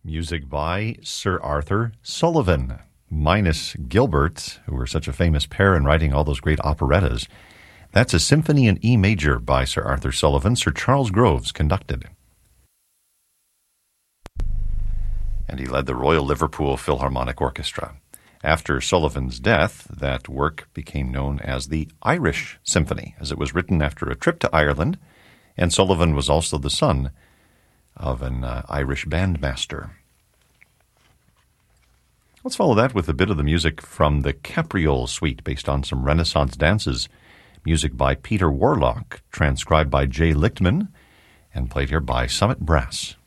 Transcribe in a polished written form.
Music by Sir Arthur Sullivan, minus Gilbert, who were such a famous pair in writing all those great operettas. That's a symphony in E major by Sir Arthur Sullivan. Sir Charles Groves conducted. And he led the Royal Liverpool Philharmonic Orchestra. After Sullivan's death, that work became known as the Irish Symphony, as it was written after a trip to Ireland, and Sullivan was also the son of an Irish bandmaster. Let's follow that with a bit of the music from the Capriole Suite, based on some Renaissance dances. Music by Peter Warlock, transcribed by Jay Lichtman, and played here by Summit Brass.